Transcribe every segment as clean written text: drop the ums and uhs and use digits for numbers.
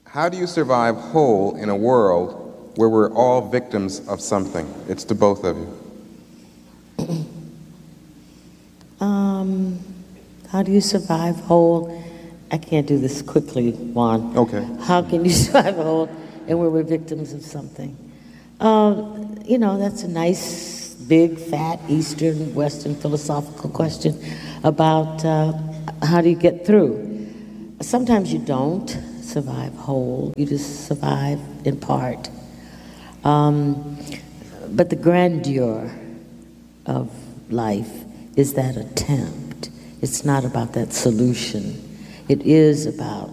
How do you survive whole in a world where we're all victims of something? It's to both of you. How do you survive whole? I can't do this quickly, Juan. Okay. How can you survive whole and where we're victims of something? That's a nice, big, fat, Eastern, Western philosophical question about how do you get through. Sometimes you don't survive whole. You just survive in part. But the grandeur of life is that attempt. It's not about that solution. It is about,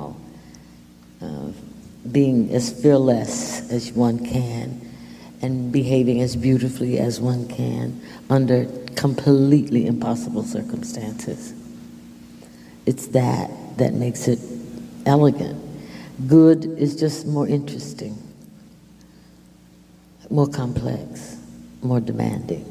being as fearless as one can and behaving as beautifully as one can under completely impossible circumstances. It's that makes it elegant. Good is just more interesting, more complex, more demanding.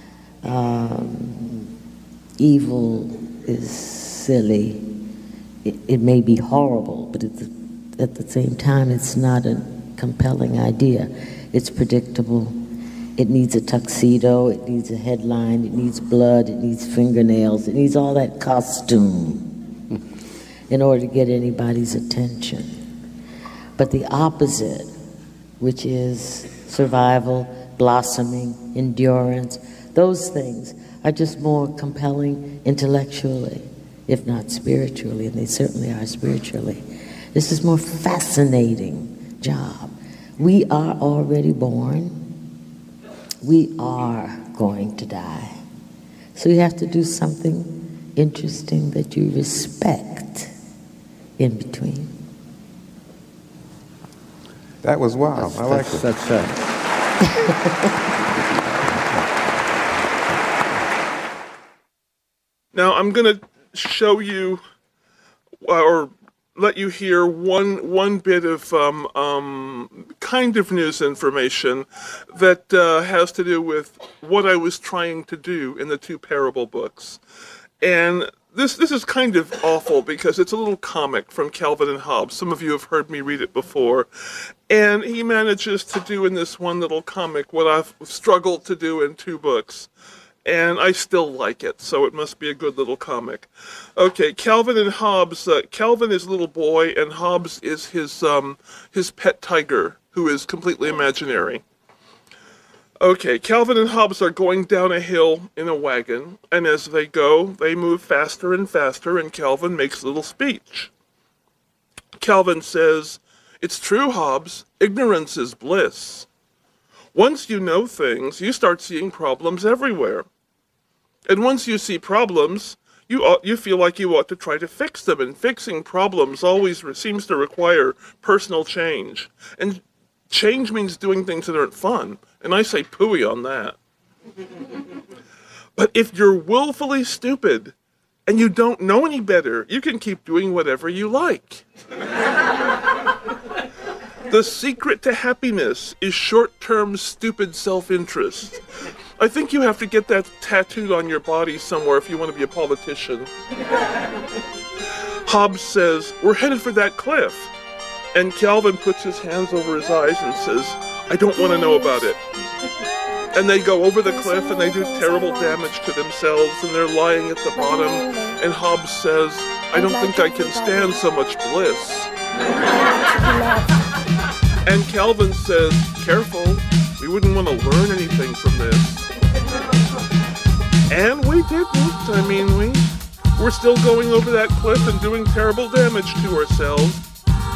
Evil is silly. It may be horrible, but at the same time, it's not a compelling idea. It's predictable. It needs a tuxedo. It needs a headline. It needs blood. It needs fingernails. It needs all that costume in order to get anybody's attention. But the opposite, which is survival, blossoming, endurance, those things are just more compelling intellectually, if not spiritually, and they certainly are spiritually. This is more fascinating job. We are already born. We are going to die. So you have to do something interesting that you respect in between. That was wild. I like it. That's right. Now I'm going to show you, or let you hear one bit of kind of news information that has to do with what I was trying to do in the two parable books. And this is kind of awful because it's a little comic from Calvin and Hobbes. Some of you have heard me read it before. And he manages to do in this one little comic what I've struggled to do in two books. And I still like it, so it must be a good little comic. Okay, Calvin and Hobbes. Calvin is a little boy, and Hobbes is his pet tiger, who is completely imaginary. Okay, Calvin and Hobbes are going down a hill in a wagon, and as they go, they move faster and faster, and Calvin makes a little speech. Calvin says, "It's true, Hobbes, ignorance is bliss. Once you know things, you start seeing problems everywhere. And once you see problems, you feel like you ought to try to fix them, and fixing problems always seems to require personal change. And change means doing things that aren't fun, and I say pooey on that. But if you're willfully stupid and you don't know any better, you can keep doing whatever you like. The secret to happiness is short-term stupid self-interest. I think you have to get that tattooed on your body somewhere if you want to be a politician." Hobbes says, "We're headed for that cliff." And Calvin puts his hands over his eyes and says, "I don't want to know about it." And they go over the cliff and they do terrible damage to themselves and they're lying at the bottom. And Hobbes says, "I don't think I can stand so much bliss." And Calvin says, "Careful, we wouldn't want to learn anything from this." And we didn't. I mean, we're still going over that cliff and doing terrible damage to ourselves.